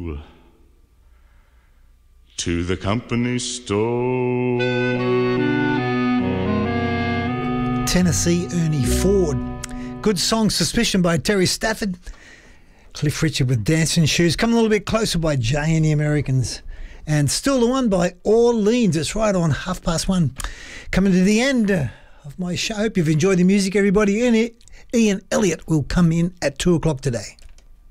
to the company store. Tennessee Ernie Ford. Good song, Suspicion by Terry Stafford. Cliff Richard with Dancing Shoes. Come a little bit closer by Jay and the Americans. And Still the One by Orleans. It's right on 1:30. Coming to the end of my show. Hope you've enjoyed the music, everybody. Ian Elliott will come in at 2 o'clock today.